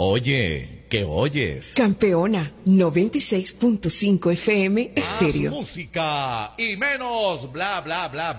Oye, ¿qué oyes? Campeona 96.5 FM Más Estéreo. música y menos bla bla bla bla.